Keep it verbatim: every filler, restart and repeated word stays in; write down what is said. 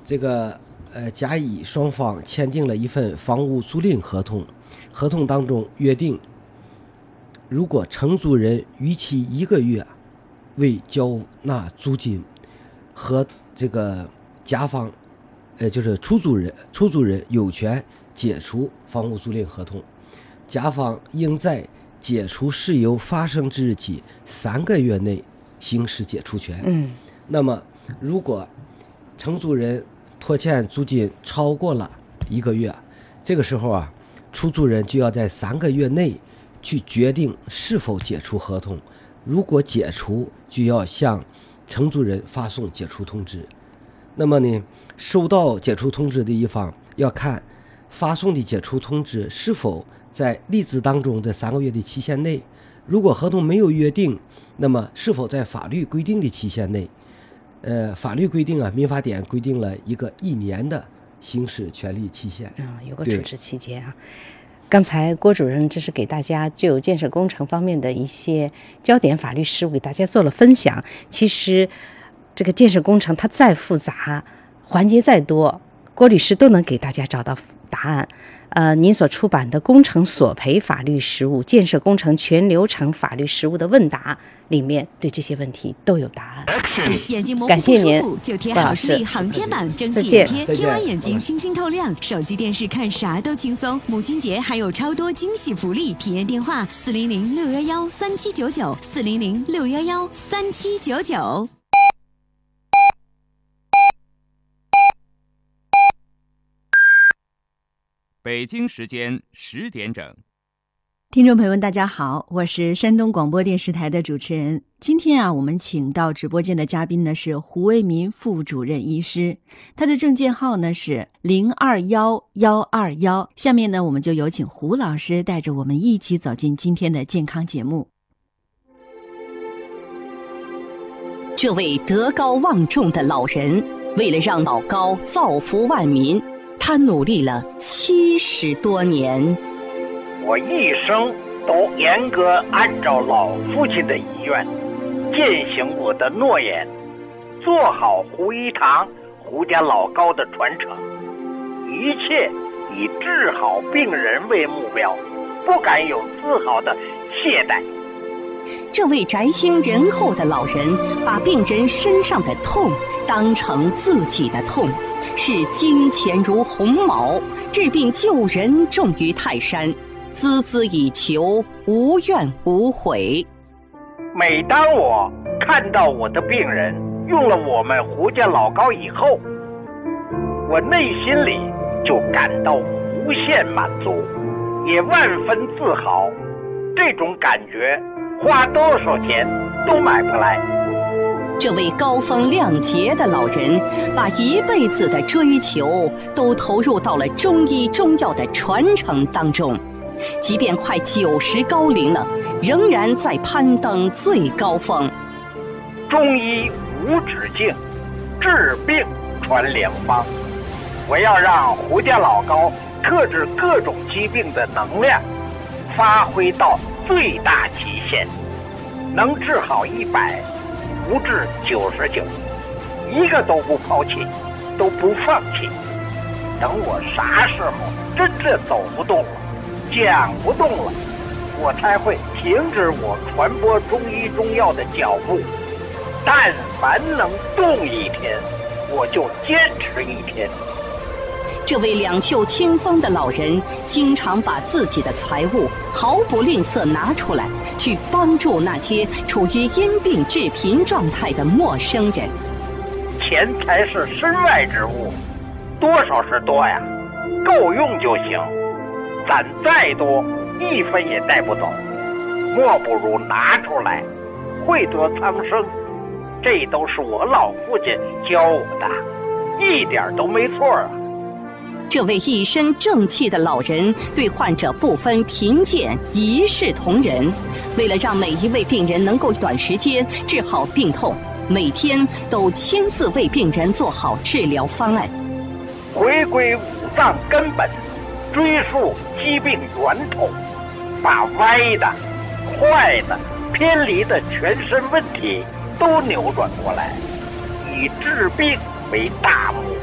这个呃甲乙双方签订了一份房屋租赁合同，合同当中约定，如果承租人逾期一个月未交纳租金，和这个甲方，呃，就是出租人，出租人有权解除房屋租赁合同，甲方应在解除事由发生之日起三个月内行使解除权。 嗯， 那么如果承租人拖欠租金超过了一个月，这个时候啊，出租人就要在三个月内去决定是否解除合同。如果解除，就要向承租人发送解除通知。那么呢，收到解除通知的一方要看发送的解除通知是否在例子当中的三个月的期限内。如果合同没有约定，那么是否在法律规定的期限内。呃，法律规定啊，民法典规定了一个一年的行使权利期限， 啊、嗯，有个处置期间啊。刚才郭主任这是给大家就建设工程方面的一些焦点法律事务给大家做了分享。其实这个建设工程它再复杂，环节再多，郭律师都能给大家找到答案。呃，您所出版的《工程索赔法律实务：建设工程全流程法律实务的问答》里面对这些问题都有答案。 眼睛模糊不舒服就贴好视力航天版蒸汽眼贴，贴完眼睛清新透亮，手机电视看啥都轻松。母亲节还有超多惊喜福利，体验电话四零零六幺幺三七九九四零零六幺幺三七九九。 北京时间十点整。 听众朋友们大家好，我是山东广播电视台的主持人。今天啊，我们请到直播间的嘉宾呢是胡为民副主任医师，他的证件号呢是零二幺幺二幺。下面呢，我们就有请胡老师带着我们一起走进今天的健康节目。 这位德高望重的老人，为了让老高造福万民，他努力了七十多年。 我一生都严格按照老父亲的遗愿，践行我的诺言，做好胡一堂、胡家老高的传承，一切以治好病人为目标，不敢有丝毫的懈怠。 这位宅心仁厚的老人，把病人身上的痛当成自己的痛，视金钱如鸿毛，治病救人重于泰山，孜孜以求，无怨无悔。 每当我看到我的病人用了我们胡家老高以后，我内心里就感到无限满足，也万分自豪。这种感觉花多少钱都买不来。 这位高风亮节的老人，把一辈子的追求都投入到了中医中药的传承当中，即便快九十高龄了，仍然在攀登最高峰。 中医无止境，治病传良方。我要让胡家老高克制各种疾病的能量发挥到最大极限，能治好一百，不治九十九，一个都不抛弃，都不放弃。等我啥时候真正走不动了，讲不动了，我才会停止我传播中医中药的脚步。但凡能动一天，我就坚持一天。 这位两袖清风的老人，经常把自己的财物毫不吝啬拿出来，去帮助那些处于因病致贫状态的陌生人。 钱财是身外之物，多少是多呀，够用就行。攒再多，一分也带不走，莫不如拿出来，惠泽苍生。这都是我老父亲教我的，一点都没错啊。 这位一身正气的老人，对患者不分贫贱，一视同仁。为了让每一位病人能够短时间治好病痛，每天都亲自为病人做好治疗方案， 回归五脏根本，追溯疾病源头，把歪的、坏的、偏离的全身问题都扭转过来，以治病为大目